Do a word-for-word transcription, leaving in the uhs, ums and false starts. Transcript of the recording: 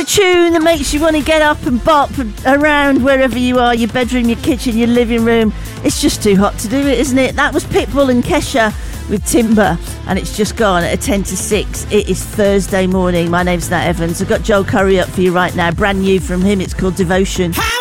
tune that makes you want to get up and bop around wherever you are, your bedroom, your kitchen, your living room. It's just too hot to do it, isn't it? That was Pitbull and Kesha with Timber, and it's just gone at a ten to six. It is Thursday morning. My name's Nat Evans. I've got Joel Curry up for you right now. Brand new from him. It's called Devotion. Hi.